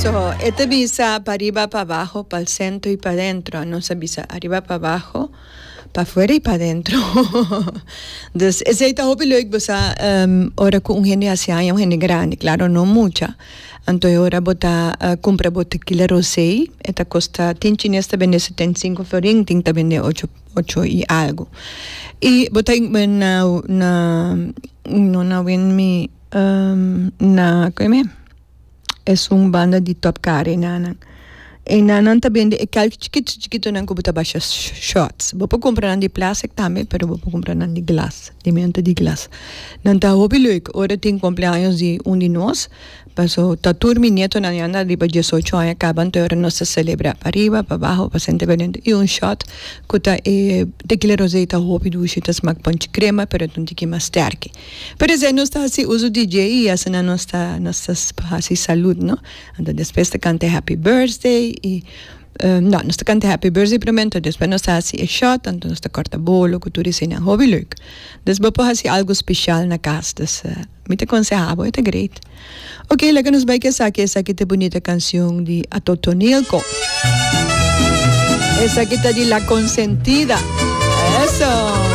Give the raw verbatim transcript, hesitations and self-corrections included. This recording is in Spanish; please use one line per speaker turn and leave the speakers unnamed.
Eso, esta visa para arriba, para abajo, para el centro y para adentro. No se visa arriba, para abajo, para afuera y para adentro. Dus es het ook leuk, besa um, ora con gente asiática, un gente grande, claro, no mucha. Entonces ahora bota uh, compra bota kilo rosé, esta costa tin chinesa vende setenta y cinco florín, tinta vende ocho, ocho y algo. Y bota na na no na ven mi um, na come es un banda di top care nana. E nanan também é calque chiquito chiquito não compra baixa shots. Vou para comprar de plástico também, pero vou para comprar de glass, de menta de glass. Não tá hobby leuk. Ora tem cumpleaños de um de nós. Paso tá turmi nieto na anda de dezoito anos acaban, então ora nós se celebra para arriba, para baixo, para cento vende e um shot que tá é tequila rosé tá hobby do chita smack punch crema, pero não tem que mais sterke. Por exemplo, nós tá assim uso D J e assim nós tá nós tá assim saúde, não? Então depois tá canta happy birthday e uh, no, non sta canta happy birthday pronto, después non sta así e shot, entonces non sta corta bolo, cultura e na hobby leuk. Dus bopo así algo special na casa, dus uh, mi te aconsejavo, é great. Ok, lekker nos bij que saque esa que te bonita canción de Atotonilco. Esa que te di La Consentida. Eso.